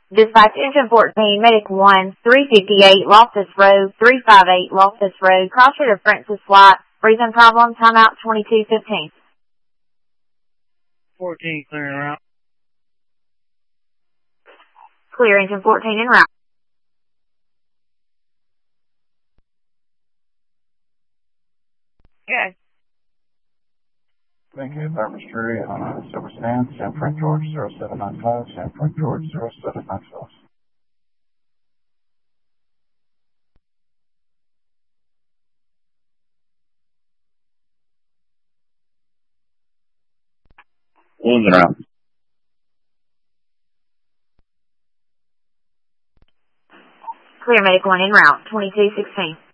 Dispatch engine 14, medic 1, 358 Loftus Road, 358 Loftus Road, cross-shooter Francis White, breathing problem, timeout 22:15. 14 clearing route. Clear engine 14 en route. Okay. Thank you, Thermistry on Silver Stand, San Frank, George 0795, San Frank, George 0795. Wounds en route. Clear medic 1 en route, 22:16.